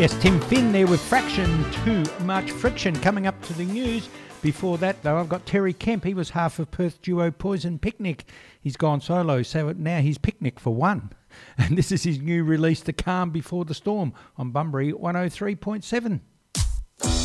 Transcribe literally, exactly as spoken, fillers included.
Yes, Tim Finn there with Fraction, Too Much Friction. Coming up to the news. Before that, though, I've got Terry Kemp. He was half of Perth duo Poison Picnic. He's gone solo, so now he's Picnic for one. And this is his new release, The Calm Before the Storm, on Bunbury one oh three point seven.